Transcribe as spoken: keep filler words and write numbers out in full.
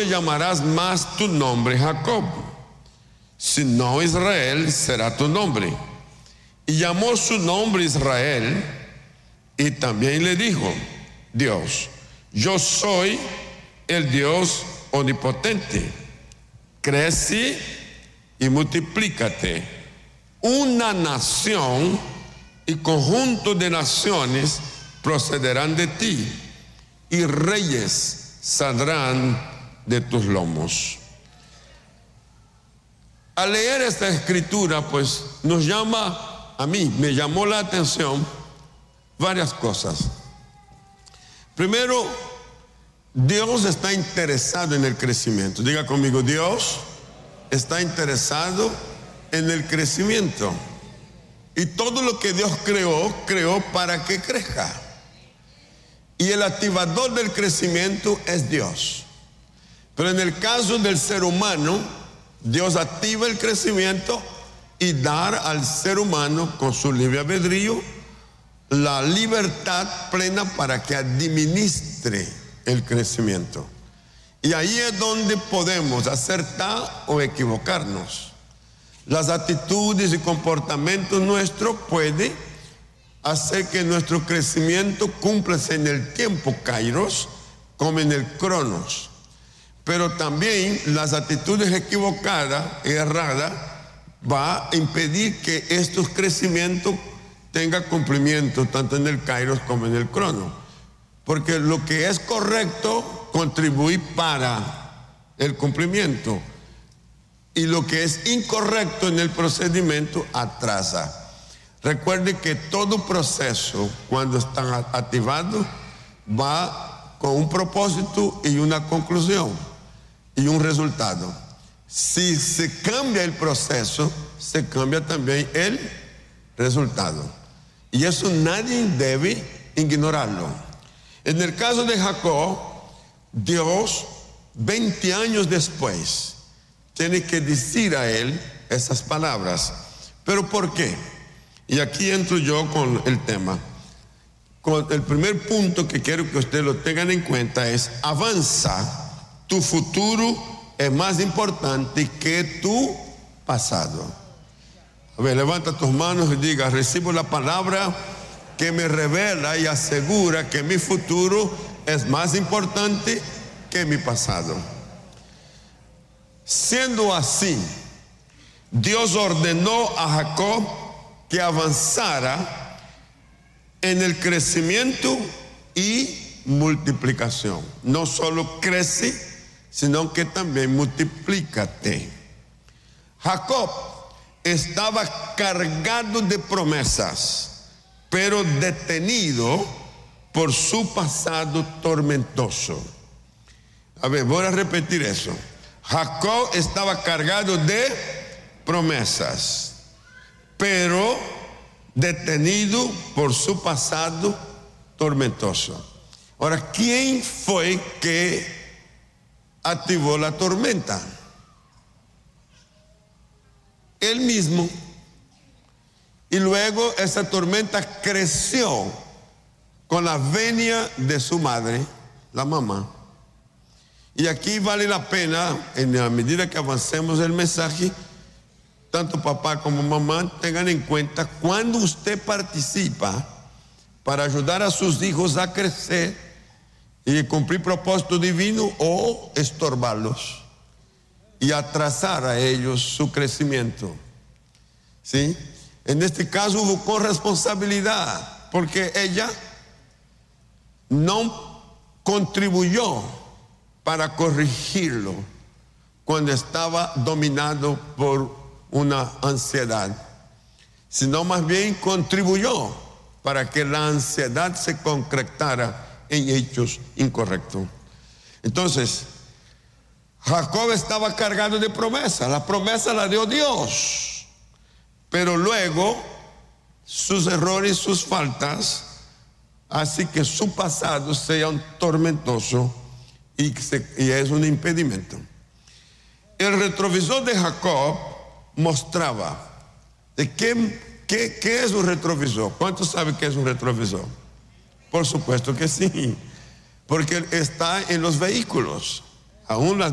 te llamarás más tu nombre Jacob, sino Israel será tu nombre. Y llamó su nombre Israel, y también le dijo, Dios, yo soy el Dios omnipotente, crece y multiplícate. Una nación y conjunto de naciones procederán de ti, y reyes saldrán de tus lomos. Al leer esta escritura, pues nos llama, a mí me llamó la atención varias cosas. Primero, Dios está interesado en el crecimiento. Diga conmigo, Dios está interesado en el crecimiento. Y todo lo que Dios creó, creó para que crezca. Y el activador del crecimiento es Dios. Pero en el caso del ser humano, Dios activa el crecimiento y da al ser humano, con su libre albedrío, la libertad plena para que administre el crecimiento. Y ahí es donde podemos acertar o equivocarnos. Las actitudes y comportamientos nuestros pueden hacer que nuestro crecimiento cumpla en el tiempo kairos como en el cronos. Pero también las actitudes equivocadas y erradas va a impedir que estos crecimientos tengan cumplimiento tanto en el kairos como en el crono. Porque lo que es correcto contribuye para el cumplimiento. Y lo que es incorrecto en el procedimiento atrasa. Recuerde que todo proceso, cuando está activado, va con un propósito y una conclusión y un resultado. Si se cambia el proceso, se cambia también el resultado. Y eso nadie debe ignorarlo. En el caso de Jacob, Dios, veinte años después, tiene que decir a él esas palabras. ¿Pero por qué? Y aquí entro yo con el tema. Con el primer punto que quiero que ustedes lo tengan en cuenta es: avanza, tu futuro es más importante que tu pasado. A ver, levanta tus manos y diga: recibo la palabra que me revela y asegura que mi futuro es más importante que mi pasado. Siendo así, Dios ordenó a Jacob que avanzara en el crecimiento y multiplicación. No solo crece, sino que también multiplícate. Jacob estaba cargado de promesas, pero detenido por su pasado tormentoso. A ver, voy a repetir eso. Jacob estaba cargado de promesas, pero detenido por su pasado tormentoso. Ahora, ¿quién fue que activó la tormenta? Él mismo. Y luego esa tormenta creció con la venia de su madre, la mamá. Y aquí vale la pena, en la medida que avancemos el mensaje, tanto papá como mamá tengan en cuenta cuando usted participa para ayudar a sus hijos a crecer y cumplir propósito divino, o estorbarlos y atrasar a ellos su crecimiento. ¿Sí? En este caso hubo corresponsabilidad, porque ella no contribuyó para corregirlo cuando estaba dominado por una ansiedad, sino más bien contribuyó para que la ansiedad se concretara en hechos incorrectos. Entonces, Jacob estaba cargado de promesas. La promesa la dio Dios, pero luego sus errores, sus faltas, así que su pasado sea un tormentoso y, se, y es un impedimento. El retrovisor de Jacob mostraba de qué, qué, qué es un retrovisor. ¿Cuántos saben qué es un retrovisor? Por supuesto que sí, porque está en los vehículos. Aún las